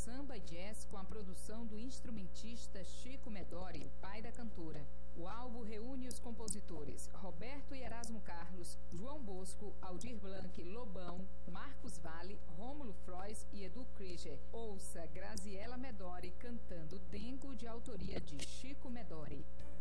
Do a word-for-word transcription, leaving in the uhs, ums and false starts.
samba e jazz com a produção do instrumentista Chico Medori, pai da cantora. O álbum reúne os compositores Roberto e Erasmo Carlos, João Bosco, Aldir Blanc, Lobão, Marcos Valle, Rômulo Frois e Edu Krieger. Ouça Graziella Medori cantando Dengo, de autoria de Chico Medori.